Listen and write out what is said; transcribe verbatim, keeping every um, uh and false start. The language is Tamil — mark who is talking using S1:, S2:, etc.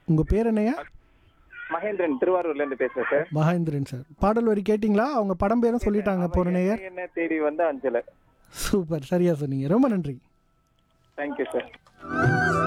S1: உங்கள் பேர் என்னையா?
S2: மகேந்திரன் திருவாரூர்ல இருந்து பேசுறேன் சார்.
S1: மகேந்திரன் சார். பாடல் வரி கேட்டிங்களா? அவங்க படம் பேரும் சொல்லிட்டாங்க போன நேயர்.
S2: என்ன தேடி வந்த அஞ்சல.
S1: சூப்பர், சரியா சொன்னீங்க. ரொம்ப நன்றி.
S2: Thank you sir.